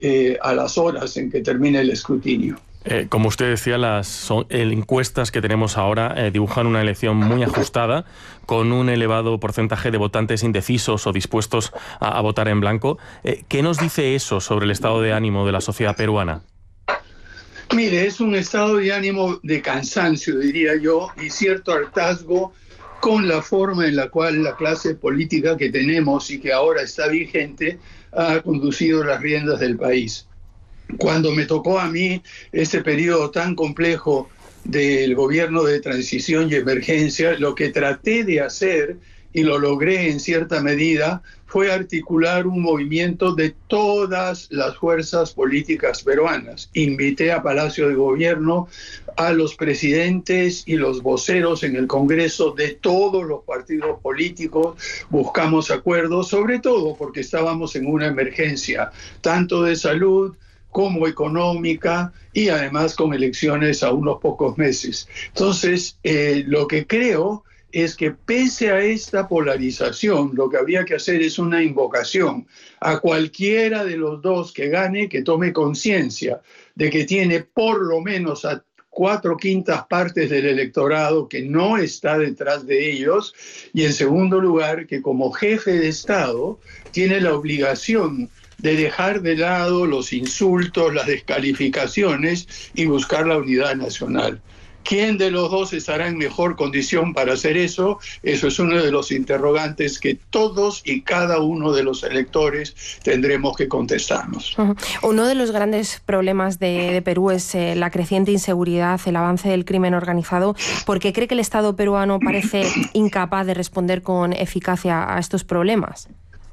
a las horas en que termine el escrutinio. Como usted decía, las encuestas que tenemos ahora dibujan una elección muy ajustada, con un elevado porcentaje de votantes indecisos o dispuestos a votar en blanco. ¿Qué nos dice eso sobre el estado de ánimo de la sociedad peruana? Mire, es un estado de ánimo de cansancio, diría yo, y cierto hartazgo con la forma en la cual la clase política que tenemos y que ahora está vigente ha conducido las riendas del país. Cuando me tocó a mí ese periodo tan complejo del gobierno de transición y emergencia, lo que traté de hacer, y lo logré en cierta medida, fue articular un movimiento de todas las fuerzas políticas peruanas. Invité a Palacio de Gobierno a los presidentes y los voceros en el Congreso de todos los partidos políticos, buscamos acuerdos, sobre todo porque estábamos en una emergencia, tanto de salud como económica, y además con elecciones a unos pocos meses. Entonces, lo que creo es que pese a esta polarización, lo que habría que hacer es una invocación a cualquiera de los dos que gane, que tome conciencia de que tiene por lo menos a 4/5 partes del electorado que no está detrás de ellos, y en segundo lugar, que como jefe de Estado tiene la obligación de dejar de lado los insultos, las descalificaciones y buscar la unidad nacional. ¿Quién de los dos estará en mejor condición para hacer eso? Eso es uno de los interrogantes que todos y cada uno de los electores tendremos que contestarnos. Uno de los grandes problemas de Perú es la creciente inseguridad, el avance del crimen organizado. ¿Por qué cree que el Estado peruano parece incapaz de responder con eficacia a estos problemas?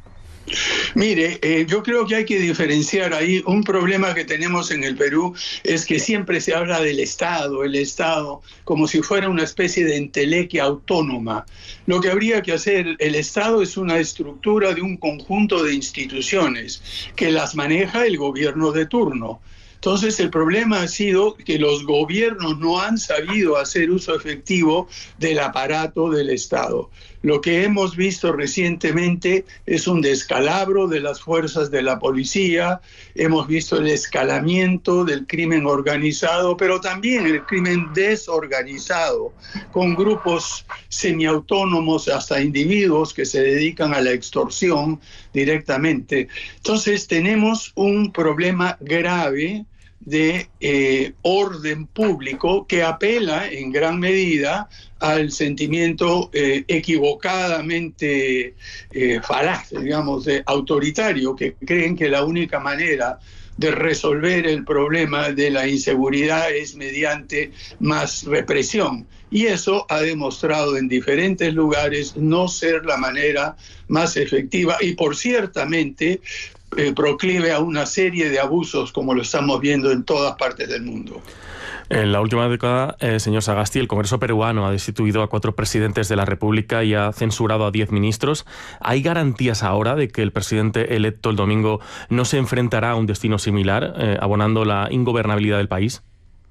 Mire, yo creo que hay que diferenciar ahí. Un problema que tenemos en el Perú es que siempre se habla del Estado, el Estado, como si fuera una especie de entelequia autónoma. Lo que habría que hacer, el Estado es una estructura de un conjunto de instituciones que las maneja el gobierno de turno. Entonces el problema ha sido que los gobiernos no han sabido hacer uso efectivo del aparato del Estado. Lo que hemos visto recientemente es un descalabro de las fuerzas de la policía, hemos visto el escalamiento del crimen organizado, pero también el crimen desorganizado, con grupos semiautónomos, hasta individuos que se dedican a la extorsión directamente. Entonces tenemos un problema grave de orden público que apela en gran medida al sentimiento equivocadamente falaz, digamos, autoritario, que creen que la única manera de resolver el problema de la inseguridad es mediante más represión. Y eso ha demostrado en diferentes lugares no ser la manera más efectiva y, por ciertamente, proclive a una serie de abusos como lo estamos viendo en todas partes del mundo. En la última década, señor Sagasti, el Congreso peruano ha destituido a 4 presidentes de la República y ha censurado a 10 ministros. ¿Hay garantías ahora de que el presidente electo el domingo no se enfrentará a un destino similar, abonando la ingobernabilidad del país?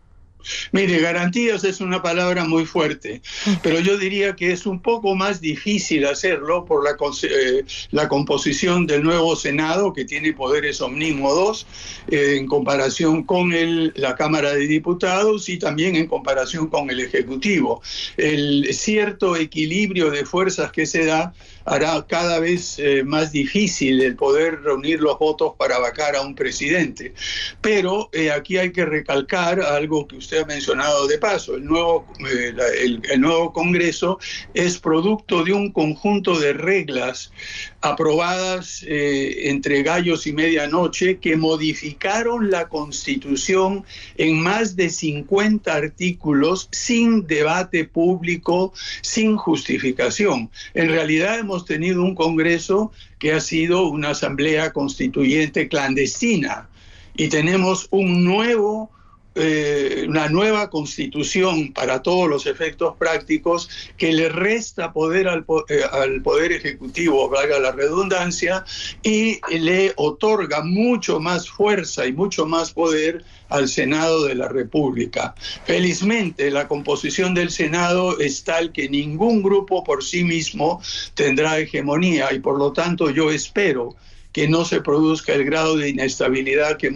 Mire, garantías es una palabra muy fuerte, pero yo diría que es un poco más difícil hacerlo por la composición del nuevo Senado, que tiene poderes omnímodos en comparación con la Cámara de Diputados y también en comparación con el Ejecutivo. El cierto equilibrio de fuerzas que se da hará cada vez más difícil el poder reunir los votos para vacar a un presidente. Pero aquí hay que recalcar algo que usted ha mencionado de paso. El nuevo Congreso es producto de un conjunto de reglas aprobadas entre gallos y medianoche que modificaron la Constitución en más de 50 artículos sin debate público, sin justificación. En realidad hemos tenido un Congreso que ha sido una asamblea constituyente clandestina y tenemos una nueva constitución para todos los efectos prácticos que le resta poder al Poder Ejecutivo, valga la redundancia, y le otorga mucho más fuerza y mucho más poder al Senado de la República. Felizmente, la composición del Senado es tal que ningún grupo por sí mismo tendrá hegemonía y por lo tanto yo espero que no se produzca el grado de inestabilidad que